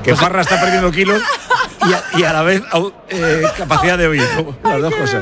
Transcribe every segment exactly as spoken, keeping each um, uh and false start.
Que Parra está perdiendo kilos y a, y a la vez eh, capacidad de oír. Las Ay, dos cosas.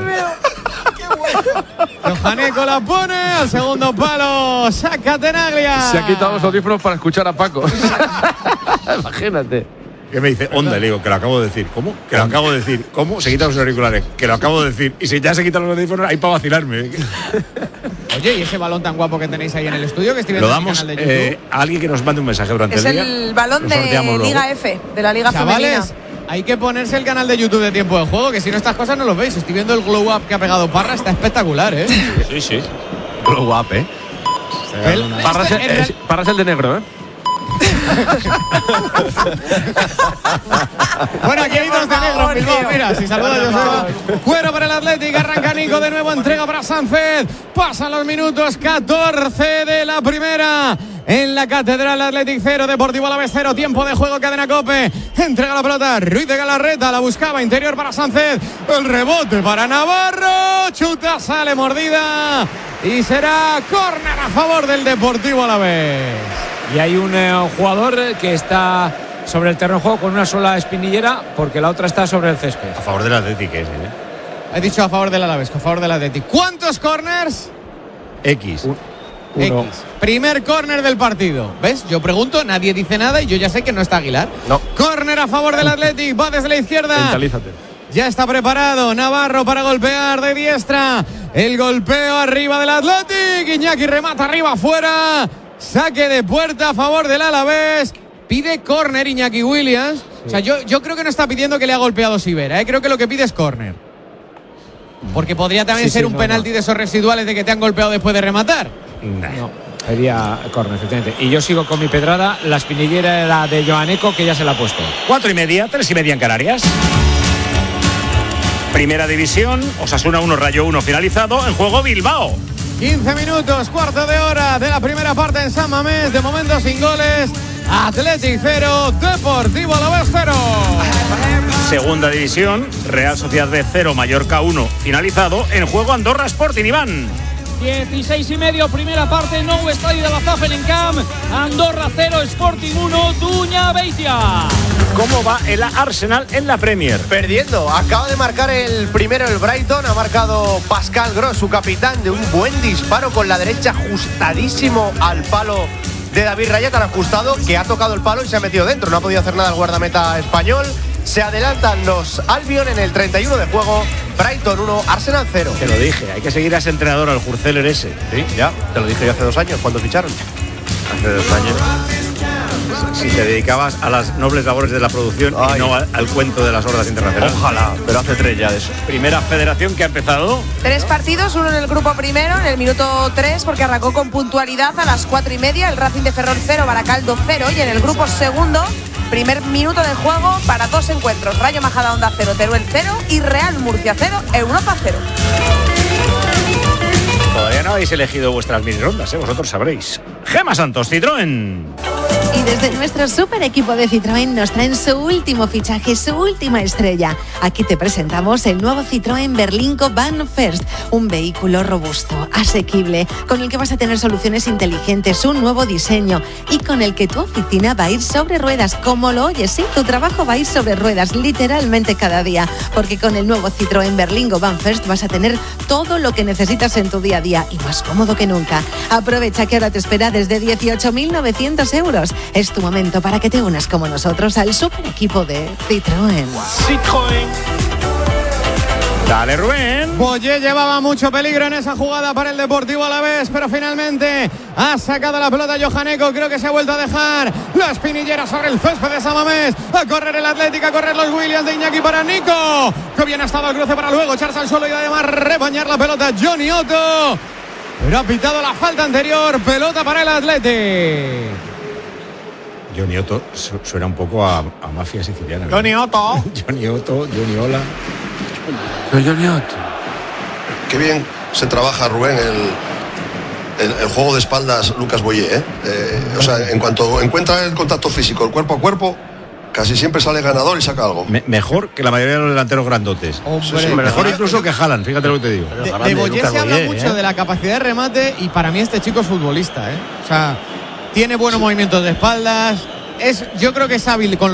Johaneco la pone al segundo palo. Saca Tenaglia. Se ha quitado los audífonos para escuchar a Paco. Imagínate. Que me dice, onda, le digo, que lo acabo de decir. ¿Cómo? Que lo acabo de decir. ¿Cómo? Se quitan los auriculares. Que lo acabo de decir. Y si ya se quitan los audífonos, ahí para vacilarme. Oye, ¿y ese balón tan guapo que tenéis ahí en el estudio que estoy viendo Lo en el damos canal de YouTube? eh, a alguien que nos mande un mensaje durante Es el día. el balón Lo de sorteamos luego. Liga F, de la Liga Chavales, Femenina. hay que ponerse el canal de YouTube de Tiempo de Juego, que si no estas cosas no los veis. Estoy viendo el glow up que ha pegado Parra, está espectacular, ¿eh? Sí, sí. Glow up, ¿eh? El- Parra es, este- el, es- Parra es el de negro, ¿eh? Bueno, aquí hay dos de negro en Bilbao. Mira, si saluda a Joseba. Cuero para el Atlético. Arranca Nico de nuevo. Entrega para Sánchez. Pasan los minutos catorce de la primera. En la Catedral Athletic cero, Deportivo Alavés cero, tiempo de juego, Cadena COPE. Entrega la pelota, Ruiz de Galarreta, la buscaba, interior para Sánchez. El rebote para Navarro. Chuta, sale mordida. Y será córner a favor del Deportivo Alavés. Y hay un eh, jugador que está sobre el terreno de juego con una sola espinillera porque la otra está sobre el césped. A favor del Atlético ese, ¿eh? He dicho a favor del Alavés, a favor del Athletic. ¿Cuántos corners? X. Uno. X. Primer córner del partido. ¿Ves? Yo pregunto, nadie dice nada y yo ya sé que no está Aguilar. No. Córner a favor del Athletic, va desde la izquierda. Mentalízate. Ya está preparado Navarro para golpear de diestra. El golpeo arriba del Athletic. Iñaki remata arriba afuera. Saque de puerta a favor del Alavés. Pide córner Iñaki Williams. Sí. O sea, yo, yo creo que no está pidiendo que le ha golpeado Sivera, ¿eh? Creo que lo que pide es córner. Porque podría también Sí, ser sí, un no, penalti no. de esos residuales de que te han golpeado después de rematar. Nah. No, sería córner, efectivamente. Y yo sigo con mi pedrada. La espinillera era de Joaneco, que ya se la ha puesto. Cuatro y media, tres y media en Canarias. Primera división, Osasuna uno, Rayo uno finalizado. En juego Bilbao. quince minutos, cuarto de hora de la primera parte en San Mamés. De momento sin goles. Athletic cero, Deportivo Alavés cero. Segunda división, Real Sociedad B cero, Mallorca uno finalizado. En juego Andorra Sporting, Iván. dieciséis y medio, primera parte, nou estadio de la Zaventem, Andorra cero, Sporting uno, Duña Beitia. ¿Cómo va el Arsenal en la Premier? Perdiendo, acaba de marcar el primero el Brighton, ha marcado Pascal Gross, su capitán, de un buen disparo con la derecha ajustadísimo al palo de David Raya, tan ajustado que ha tocado el palo y se ha metido dentro, no ha podido hacer nada el guardameta español. Se adelantan los Albion en el treinta y uno de juego. Brighton uno, Arsenal cero. Te lo dije, hay que seguir a ese entrenador, al Jurceler ese. Sí, ya, te lo dije yo hace dos años, cuando ficharon. Hace dos años. Si te dedicabas a las nobles labores de la producción Ay. y no al, al cuento de las hordas internacionales. Ojalá, pero hace tres ya de eso. Primera federación que ha empezado. Tres partidos, uno en el grupo primero, en el minuto tres, porque arrancó con puntualidad a las cuatro y media. El Racing de Ferrol cero, Baracaldo cero. Y en el grupo segundo, primer minuto de juego para dos encuentros. Rayo Majadahonda cero, Teruel cero y Real Murcia cero, Europa cero. Todavía no habéis elegido vuestras mini rondas, ¿eh? Vosotros sabréis. Gema Santos, Citroën. Y desde nuestro super equipo de Citroën nos traen su último fichaje, su última estrella. Aquí te presentamos el nuevo Citroën Berlingo Van First, un vehículo robusto, asequible, con el que vas a tener soluciones inteligentes, un nuevo diseño y con el que tu oficina va a ir sobre ruedas, como lo oyes, sí, tu trabajo va a ir sobre ruedas, literalmente cada día, porque con el nuevo Citroën Berlingo Van First vas a tener todo lo que necesitas en tu día a día y más cómodo que nunca. Aprovecha que ahora te espera desde dieciocho mil novecientos euros. Es tu momento para que te unas como nosotros al super equipo de Citroën. Citroën. Dale, Rubén. Boyé llevaba mucho peligro en esa jugada para el Deportivo Alavés, pero finalmente ha sacado la pelota Johaneco. Creo que se ha vuelto a dejar la espinillera sobre el césped de San Mamés. A correr el Atlético, a correr los Williams de Iñaki para Nico. Que bien ha estado el cruce para luego echarse al suelo y además rebañar la pelota Johnny Otto. Pero ha pitado la falta anterior. Pelota para el Atlético. Johnny Otto su- suena un poco a, a mafia siciliana. ¿no? Johnny Otto. Johnny Otto, Johnny Ola. Johnny Otto. Qué bien se trabaja, Rubén, el, el, el juego de espaldas Lucas Boyé, ¿eh? Eh, o sea, en cuanto encuentra el contacto físico, el cuerpo a cuerpo, casi siempre sale ganador y saca algo. Me- mejor que la mayoría de los delanteros grandotes. Hombre, Sí, sí, Mejor incluso que Haaland, fíjate lo que te digo. De, de Boyé se habla mucho de la capacidad de remate y para mí este chico es futbolista, ¿eh? O sea, tiene buenos movimientos de espaldas. Es, yo creo que es hábil con